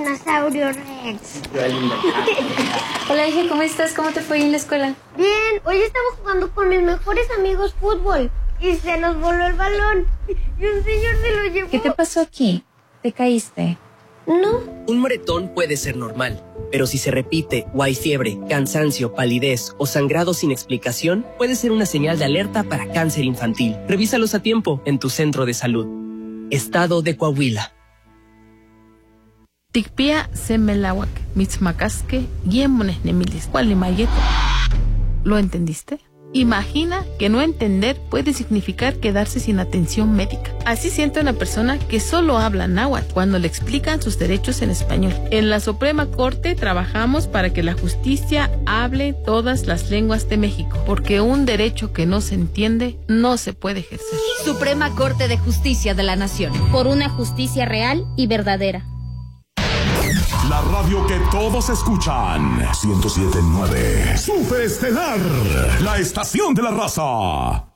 tiranosaurio Rex. Hola, hija, ¿cómo estás? ¿Cómo te fue en la escuela? Bien, hoy estaba jugando con mis mejores amigos fútbol y se nos voló el balón y un señor se lo llevó. ¿Qué te pasó aquí? ¿Te caíste? No. Un moretón puede ser normal, pero si se repite o hay fiebre, cansancio, palidez o sangrado sin explicación, puede ser una señal de alerta para cáncer infantil. Revísalos a tiempo en tu centro de salud. Estado de Coahuila. Tikpia semelawak, mitzmacasque, yemones nemilis, cualimayeto. ¿Lo entendiste? Imagina que no entender puede significar quedarse sin atención médica. Así siente una persona que solo habla náhuatl cuando le explican sus derechos en español. En la Suprema Corte trabajamos para que la justicia hable todas las lenguas de México, porque un derecho que no se entiende no se puede ejercer. Suprema Corte de Justicia de la Nación. Por una justicia real y verdadera. La radio que todos escuchan. 107.9. Superestelar. La estación de la raza.